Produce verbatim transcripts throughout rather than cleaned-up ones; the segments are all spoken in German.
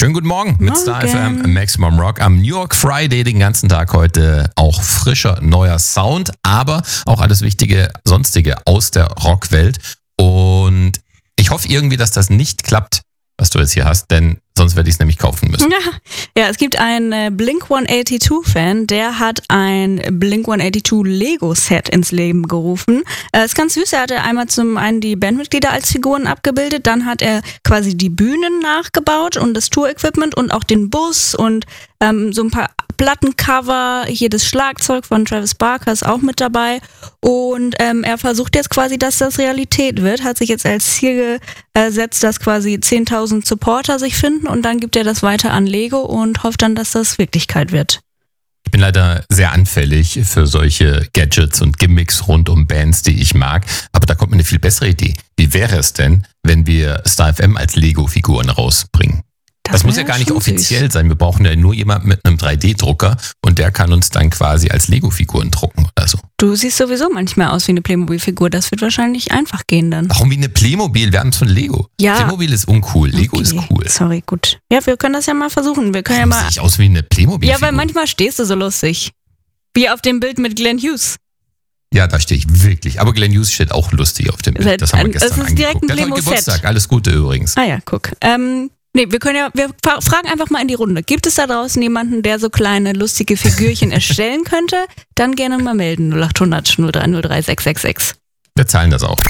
Schönen guten Morgen mit Morgen. Star F M Maximum Rock am New York Friday, den ganzen Tag heute auch frischer, neuer Sound, aber auch alles Wichtige, Sonstige aus der Rockwelt. Und ich hoffe irgendwie, dass das nicht klappt, was du jetzt hier hast, denn sonst werde ich es nämlich kaufen müssen. Ja, ja, es gibt einen äh, Blink hundertzweiundachtzig-Fan, der hat ein Blink hundertzweiundachtzig Lego-Set ins Leben gerufen. Äh, ist ganz süß, er hatte einmal zum einen die Bandmitglieder als Figuren abgebildet, dann hat er quasi die Bühnen nachgebaut und das Tour-Equipment und auch den Bus und ähm, so ein paar Plattencover, hier das Schlagzeug von Travis Barker ist auch mit dabei und ähm, er versucht jetzt quasi, dass das Realität wird, hat sich jetzt als Ziel gesetzt, dass quasi zehntausend Supporter sich finden und dann gibt er das weiter an Lego und hofft dann, dass das Wirklichkeit wird. Ich bin leider sehr anfällig für solche Gadgets und Gimmicks rund um Bands, die ich mag, aber da kommt mir eine viel bessere Idee. Wie wäre es denn, wenn wir Star F M als Lego-Figuren rausbringen? Das, das muss ja gar nicht offiziell sein. Wir brauchen ja nur jemanden mit einem drei D Drucker und der kann uns dann quasi als Lego-Figuren drucken oder so. Du siehst sowieso manchmal aus wie eine Playmobil-Figur. Das wird wahrscheinlich einfach gehen dann. Warum wie eine Playmobil? Wir haben es von Lego. Ja. Playmobil ist uncool, Lego okay. ist cool. Sorry, gut. Ja, wir können das ja mal versuchen. Wir können Warum ja mal. sehe ich aus wie eine Playmobil-Figur? Ja, weil manchmal stehst du so lustig. Wie auf dem Bild mit Glenn Hughes. Ja, da stehe ich wirklich. Aber Glenn Hughes steht auch lustig auf dem Bild. Das haben wir gestern es ist direkt angeguckt. ein Der hat heute Playmo-Set. Geburtstag. Alles Gute übrigens. Ah ja, guck. Ähm, nee, wir können ja, wir fragen einfach mal in die Runde. Gibt es da draußen jemanden, der so kleine, lustige Figürchen erstellen könnte? Dann gerne mal melden. null acht hundert null drei null drei sechs sechs sechs. Wir zahlen das auch.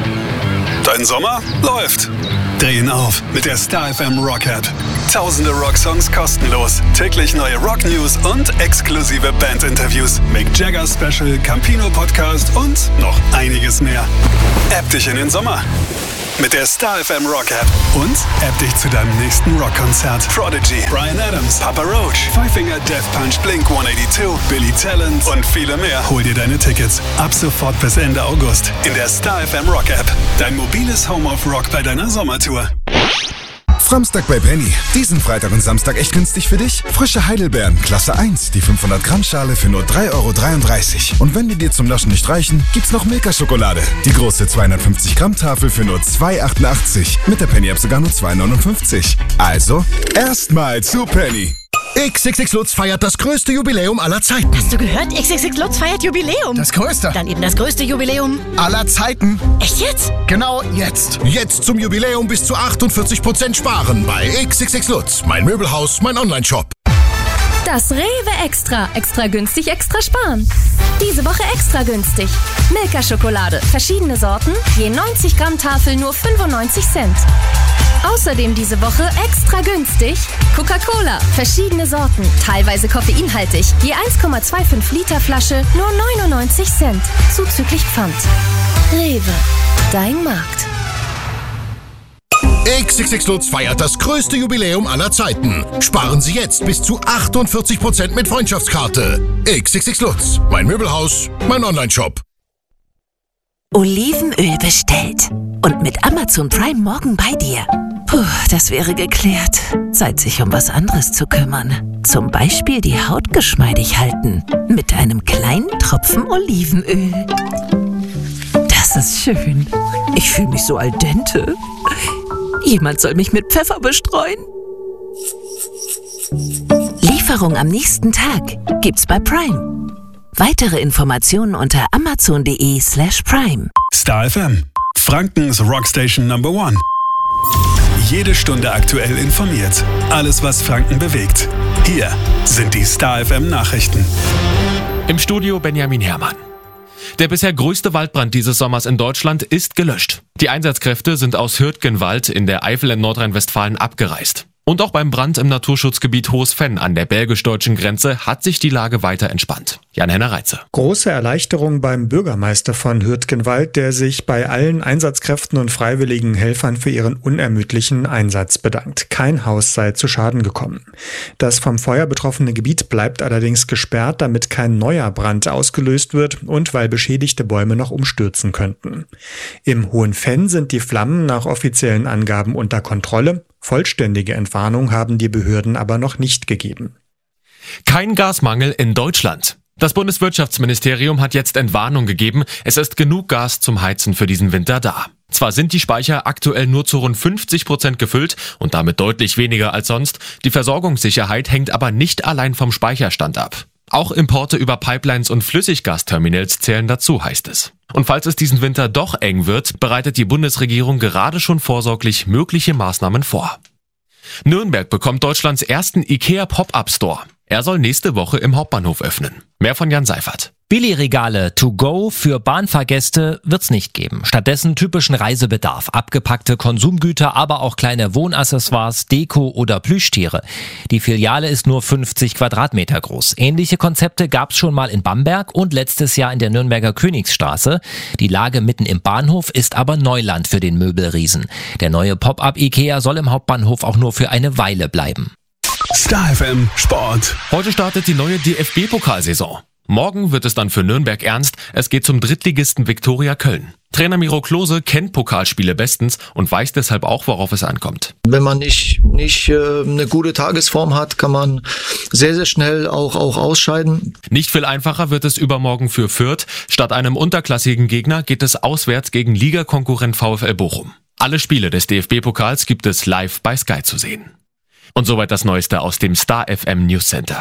Dein Sommer läuft. Dreh ihn auf mit der Star F M Rock App. Tausende Rocksongs kostenlos, täglich neue Rock-News und exklusive Band-Interviews. Mick Jagger Special, Campino Podcast und noch einiges mehr. App dich in den Sommer mit der Star F M Rock App und App dich zu deinem nächsten Rockkonzert. Prodigy, Bryan Adams, Papa Roach, Five Finger Death Punch, Blink hundertzweiundachtzig, Billy Talent und viele mehr. Hol dir deine Tickets ab sofort bis Ende August in der Star F M Rock App. Dein mobiles Home of Rock bei deiner Sommertour. Framstag bei Penny. Diesen Freitag und Samstag echt günstig für dich? Frische Heidelbeeren, Klasse eins, die fünfhundert Gramm Schale für nur drei Euro dreiunddreißig. Und wenn die dir zum Naschen nicht reichen, gibt's noch Milka-Schokolade. Die große zweihundertfünfzig Gramm Tafel für nur zwei Euro achtundachtzig. Mit der Penny-App sogar nur zwei Euro neunundfünfzig. Also, erstmal zu Penny. X X X Lutz feiert das größte Jubiläum aller Zeiten. Hast du gehört? X X X Lutz feiert Jubiläum. Das größte Dann eben das größte Jubiläum aller Zeiten. Echt jetzt? Genau jetzt. Jetzt zum Jubiläum bis zu achtundvierzig Prozent sparen bei X X X Lutz. Mein Möbelhaus, mein Online-Shop. Das Rewe Extra. Extra günstig, extra sparen. Diese Woche extra günstig. Milka-Schokolade. Verschiedene Sorten. Je neunzig Gramm Tafel nur fünfundneunzig Cent. Außerdem diese Woche extra günstig Coca-Cola. Verschiedene Sorten. Teilweise koffeinhaltig. Je eins Komma fünfundzwanzig Liter Flasche nur neunundneunzig Cent. Zuzüglich Pfand. Rewe. Dein Markt. X X X Lutz feiert das größte Jubiläum aller Zeiten. Sparen Sie jetzt bis zu achtundvierzig Prozent mit Freundschaftskarte. X X X Lutz. Mein Möbelhaus, mein Online-Shop. Olivenöl bestellt. Und mit Amazon Prime morgen bei dir. Puh, das wäre geklärt. Zeit, sich um was anderes zu kümmern. Zum Beispiel die Haut geschmeidig halten. Mit einem kleinen Tropfen Olivenöl. Das ist schön. Ich fühle mich so al dente. Jemand soll mich mit Pfeffer bestreuen. Lieferung am nächsten Tag gibt's bei Prime. Weitere Informationen unter amazon.de slash prime. Star F M, Frankens Rockstation Number One. Jede Stunde aktuell informiert. Alles, was Franken bewegt. Hier sind die Star F M Nachrichten. Im Studio Benjamin Herrmann. Der bisher größte Waldbrand dieses Sommers in Deutschland ist gelöscht. Die Einsatzkräfte sind aus Hürtgenwald in der Eifel in Nordrhein-Westfalen abgereist. Und auch beim Brand im Naturschutzgebiet Hohes Venn an der belgisch-deutschen Grenze hat sich die Lage weiter entspannt. Jan-Henner Reitze. Große Erleichterung beim Bürgermeister von Hürtgenwald, der sich bei allen Einsatzkräften und freiwilligen Helfern für ihren unermüdlichen Einsatz bedankt. Kein Haus sei zu Schaden gekommen. Das vom Feuer betroffene Gebiet bleibt allerdings gesperrt, damit kein neuer Brand ausgelöst wird und weil beschädigte Bäume noch umstürzen könnten. Im Hohen Venn sind die Flammen nach offiziellen Angaben unter Kontrolle. Vollständige Entwarnung haben die Behörden aber noch nicht gegeben. Kein Gasmangel in Deutschland. Das Bundeswirtschaftsministerium hat jetzt Entwarnung gegeben. Es ist genug Gas zum Heizen für diesen Winter da. Zwar sind die Speicher aktuell nur zu rund fünfzig Prozent gefüllt und damit deutlich weniger als sonst, die Versorgungssicherheit hängt aber nicht allein vom Speicherstand ab. Auch Importe über Pipelines und Flüssiggasterminals zählen dazu, heißt es. Und falls es diesen Winter doch eng wird, bereitet die Bundesregierung gerade schon vorsorglich mögliche Maßnahmen vor. Nürnberg bekommt Deutschlands ersten IKEA Pop-Up Store. Er soll nächste Woche im Hauptbahnhof öffnen. Mehr von Jan Seifert. Billigregale to go für Bahnfahrgäste wird's nicht geben. Stattdessen typischen Reisebedarf, abgepackte Konsumgüter, aber auch kleine Wohnaccessoires, Deko oder Plüschtiere. Die Filiale ist nur fünfzig Quadratmeter groß. Ähnliche Konzepte gab's schon mal in Bamberg und letztes Jahr in der Nürnberger Königsstraße. Die Lage mitten im Bahnhof ist aber Neuland für den Möbelriesen. Der neue Pop-up IKEA soll im Hauptbahnhof auch nur für eine Weile bleiben. Star F M Sport. Heute startet die neue D F B-Pokalsaison. Morgen wird es dann für Nürnberg ernst. Es geht zum Drittligisten Viktoria Köln. Trainer Miro Klose kennt Pokalspiele bestens und weiß deshalb auch, worauf es ankommt. Wenn man nicht nicht äh, eine gute Tagesform hat, kann man sehr, sehr schnell auch, auch ausscheiden. Nicht viel einfacher wird es übermorgen für Fürth. Statt einem unterklassigen Gegner geht es auswärts gegen Ligakonkurrent VfL Bochum. Alle Spiele des D F B-Pokals gibt es live bei Sky zu sehen. Und soweit das Neueste aus dem Star F M News Center.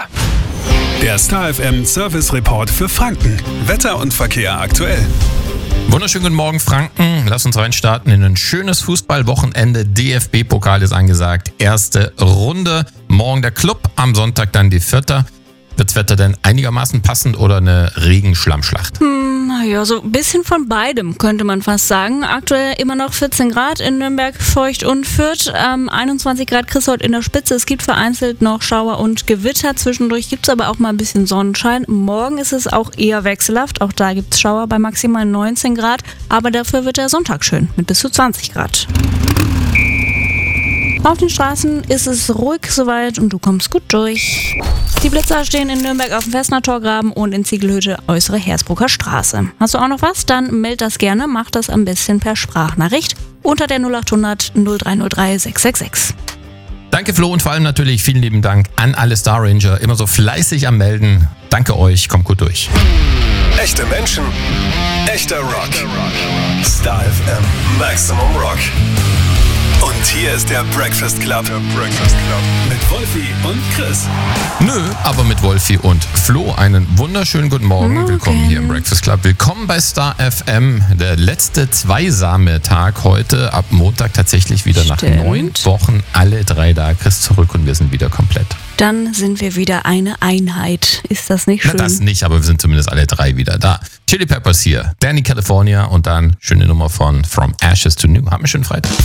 Der Star F M Service Report für Franken. Wetter und Verkehr aktuell. Wunderschönen guten Morgen, Franken. Lass uns reinstarten in ein schönes Fußballwochenende. D F B-Pokal ist angesagt. Erste Runde. Morgen der Club, am Sonntag dann die Vierter. Wird's Wetter denn einigermaßen passend oder eine Regenschlammschlacht? Hm, ja, so ein bisschen von beidem könnte man fast sagen. Aktuell immer noch vierzehn Grad in Nürnberg, feucht und Fürth. Ähm, einundzwanzig Grad kriegst du heute in der Spitze. Es gibt vereinzelt noch Schauer und Gewitter. Zwischendurch gibt's aber auch mal ein bisschen Sonnenschein. Morgen ist es auch eher wechselhaft. Auch da gibt's Schauer bei maximal neunzehn Grad. Aber dafür wird der Sonntag schön mit bis zu zwanzig Grad. Auf den Straßen ist es ruhig soweit und du kommst gut durch. Die Blitzer stehen in Nürnberg auf dem Festner Torgraben und in Ziegelhütte äußere Hersbrucker Straße. Hast du auch noch was? Dann meld das gerne, mach das am besten per Sprachnachricht unter der null acht hundert null drei null drei sechs sechs sechs. Danke Flo und vor allem natürlich vielen lieben Dank an alle Star Ranger, immer so fleißig am Melden. Danke euch, kommt gut durch. Echte Menschen, echter Rock. Star F M Maximum Rock. Und hier ist der Breakfast Club. Der Breakfast Club. Mit Wolfi und Chris. Nö, aber mit Wolfi und Flo. Einen wunderschönen guten Morgen. Morgen. Willkommen hier im Breakfast Club. Willkommen bei Star F M. Der letzte zweisame Tag heute. Ab Montag tatsächlich wieder nach Stimmt. neun Wochen. Alle drei da. Chris zurück und wir sind wieder komplett. Dann sind wir wieder eine Einheit. Ist das nicht schön? Na, das nicht, aber wir sind zumindest alle drei wieder da. Chili Peppers hier. Danny California und dann schöne Nummer von From Ashes to New. Haben wir schönen Freitag.